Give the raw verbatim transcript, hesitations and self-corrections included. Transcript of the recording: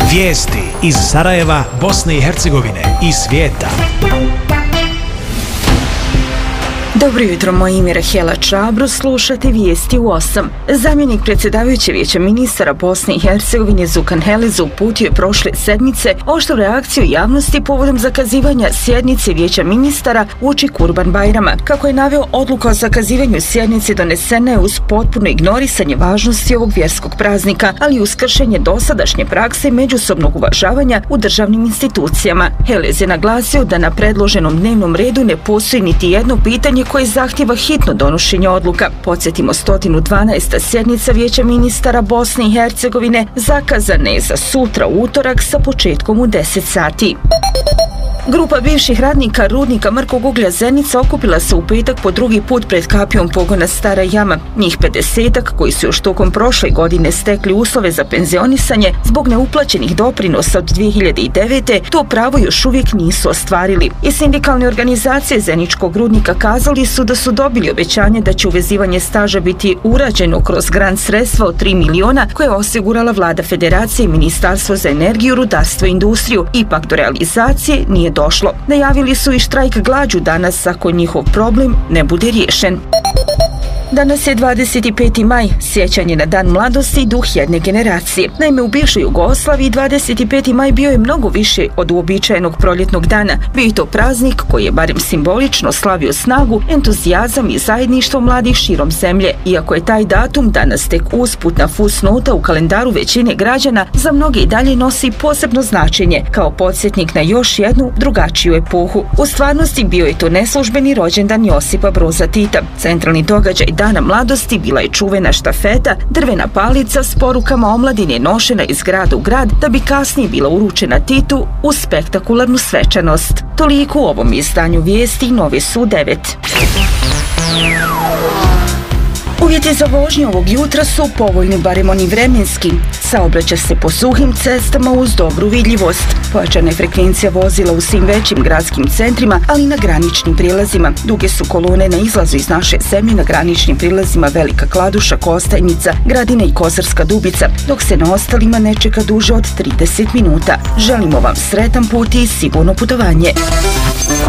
Vijesti iz Sarajeva, Bosne i Hercegovine i svijeta. Dobro jutro, moje ime je Rahela Čabro, slušate vijesti u osam. Zamjenik predsjedavajuće vijeća ministara Bosne i Hercegovine Zukan Heliz uputio je prošle sedmice oštru reakciju javnosti povodom zakazivanja sjednice vijeća ministara uoči Kurban-Bajrama. Kako je naveo, odluka o zakazivanju sjednice donesena je uz potpuno ignorisanje važnosti ovog vjerskog praznika, ali i uz kršenje dosadašnje prakse međusobnog uvažavanja u državnim institucijama. Heliz je naglasio da na predloženom dnevnom redu ne postoji niti jedno pitanje koje zahtjeva hitno donošenje odluka. Podsjetimo, sto dvanaesta sjednica vijeća ministara Bosne i Hercegovine zakazana je za sutra utorak sa početkom u deset sati. Grupa bivših radnika rudnika mrkog uglja Zenica okupila se u petak po drugi put pred kapijom pogona Stara Jama. Njih pedesetak koji su još tokom prošle godine stekli uslove za penzionisanje zbog neuplaćenih doprinosa od dvije hiljade devete. to pravo još uvijek nisu ostvarili. I sindikalne organizacije Zeničkog rudnika kazali su da su dobili obećanje da će uvezivanje staža biti urađeno kroz grant sredstva od tri miliona koje je osigurala vlada Federacije i Ministarstvo za energiju, rudarstvo i industriju. Ipak do realizacije nije došlo. Najavili su i štrajk glađu danas ako njihov problem ne bude riješen. Danas je dvadeset peti maj, sjećanje na dan mladosti i duh jedne generacije. Naime, u bivšoj Jugoslaviji dvadeset peti maj bio je mnogo više od uobičajenog proljetnog dana. Bio je to praznik koji je barem simbolično slavio snagu, entuzijazam i zajedništvo mladih širom zemlje. Iako je taj datum danas tek usputna fusnota u kalendaru većine građana, za mnoge i dalje nosi posebno značenje, kao podsjetnik na još jednu drugačiju epohu. U stvarnosti bio je to neslužbeni rođendan Josipa Broza Tita. Centralni događaj Dana mladosti bila je čuvena štafeta, drvena palica s porukama omladine nošena iz grada u grad da bi kasnije bila uručena Titu uz spektakularnu svečanost. Toliko u ovom izdanju vijesti Nove su devet. Uvjeti za vožnju ovog jutra su povoljni, barem oni vremenski. Saobraća se po suhim cestama uz dobru vidljivost. Pojačana je frekvencija vozila u svim većim gradskim centrima, ali i na graničnim prilazima. Duge su kolone na izlazu iz naše zemlje na graničnim prilazima Velika Kladuša, Kostajnica, Gradina i Kozarska Dubica, dok se na ostalima ne čeka duže od trideset minuta. Želimo vam sretan put i sigurno putovanje.